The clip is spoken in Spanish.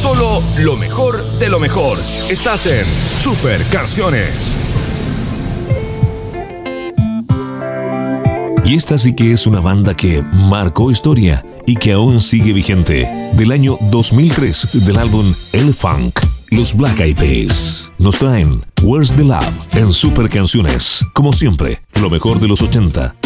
Solo lo mejor de lo mejor. Estás en Super Canciones. Y esta sí que es una banda que marcó historia y que aún sigue vigente. Del año 2003, del álbum El Funk, los Black Eyed Peas nos traen Where's the Love en Super Canciones. Como siempre, lo mejor de los 80.